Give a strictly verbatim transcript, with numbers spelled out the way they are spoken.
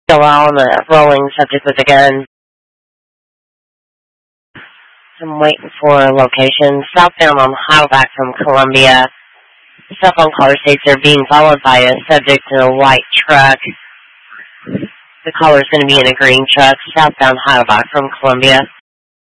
Still on the rolling subject with the gun. I'm waiting for a location. Southbound on Heidelberg from Columbia. Cell phone caller states they're being followed by a subject in a white truck. The caller's going to be in a green truck. Southbound Heidelberg from Columbia.